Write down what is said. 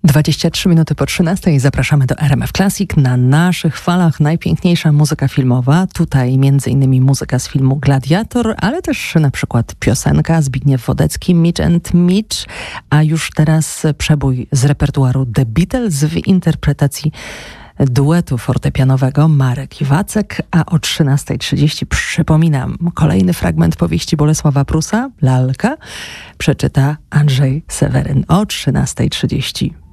23 minuty po 13 zapraszamy do RMF Classic. Na naszych falach najpiękniejsza muzyka filmowa. Tutaj m.in. muzyka z filmu Gladiator, ale też na przykład piosenka Zbigniew Wodecki, Mitch and Mitch, a już teraz przebój z repertuaru The Beatles w interpretacji duetu fortepianowego Marek i Wacek, a o 13:30 przypominam, kolejny fragment powieści Bolesława Prusa, Lalka, przeczyta Andrzej Seweryn o 13:30.